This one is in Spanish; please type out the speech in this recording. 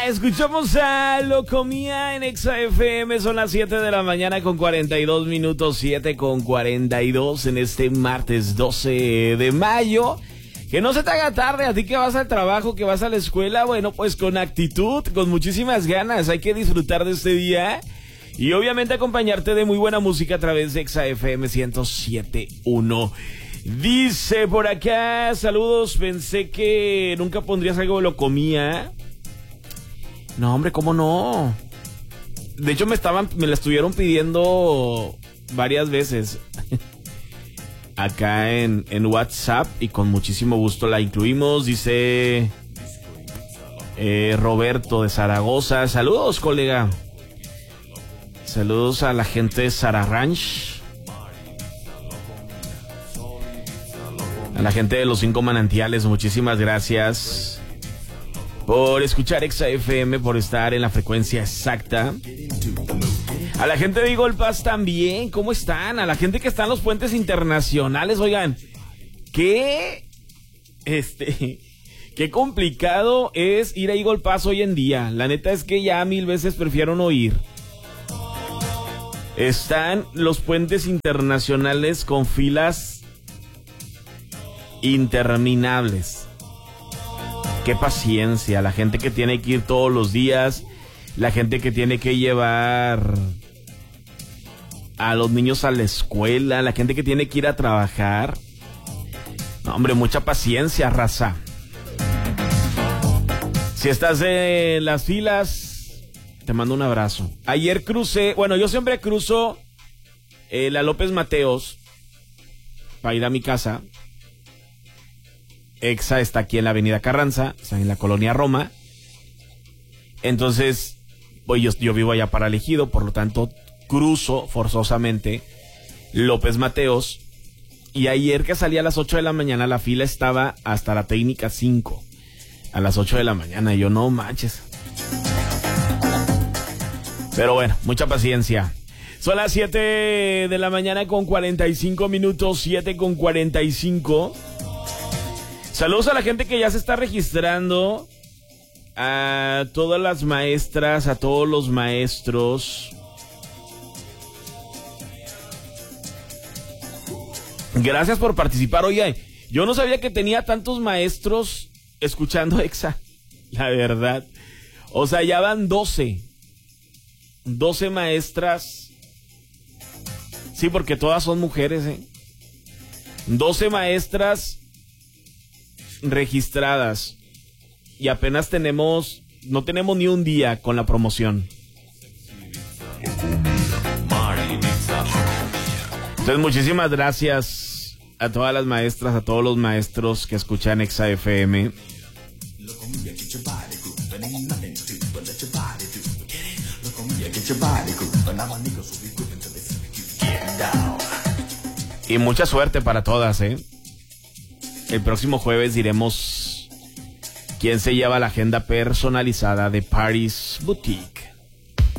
Escuchamos a Locomía en Exa FM. Son las 7 de la mañana con 42 minutos. 7 con 42 en este martes 12 de mayo. Que no se te haga tarde, a ti que vas al trabajo, que vas a la escuela. Bueno, pues con actitud, con muchísimas ganas. Hay que disfrutar de este día. Y obviamente acompañarte de muy buena música a través de Exa FM 107.1. Dice por acá, saludos, pensé que nunca pondrías algo de Locomía. No, hombre, ¿cómo no? De hecho, me la estuvieron pidiendo varias veces acá en WhatsApp y con muchísimo gusto la incluimos. Dice Roberto de Zaragoza. Saludos, colega. Saludos a la gente de Sara Ranch. A la gente de los 5 manantiales, muchísimas gracias por escuchar Exa FM, por estar en la frecuencia exacta. A la gente de Eagle Pass también, ¿cómo están? A la gente que está en los puentes internacionales, oigan, qué complicado es ir a Eagle Pass hoy en día. La neta es que ya 1000 veces prefiero no ir. Están los puentes internacionales con filas interminables. Qué paciencia, la gente que tiene que ir todos los días, la gente que tiene que llevar a los niños a la escuela, la gente que tiene que ir a trabajar. No, hombre, mucha paciencia, raza. Si estás en las filas, te mando un abrazo. Ayer crucé, bueno, yo siempre cruzo la López Mateos para ir a mi casa. Exa está aquí en la avenida Carranza, está en la colonia Roma. Entonces, pues yo vivo allá para Ejido, por lo tanto, cruzo forzosamente López Mateos. Y ayer que salí a las 8 de la mañana, la fila estaba hasta la técnica 5. A las 8 de la mañana, y yo no manches. Pero bueno, mucha paciencia. Son las 7 de la mañana con 45 minutos, 7 con 45. Saludos a la gente que ya se está registrando, a todas las maestras, a todos los maestros. Gracias por participar. Oye, yo no sabía que tenía tantos maestros escuchando Exa, la verdad. O sea, ya van 12 maestras. Sí, porque todas son mujeres, 12 maestras registradas y apenas no tenemos ni un día con la promoción. Entonces, muchísimas gracias a todas las maestras, a todos los maestros que escuchan Exa FM. Y mucha suerte para todas, El próximo jueves diremos quién se lleva la agenda personalizada de Paris Boutique.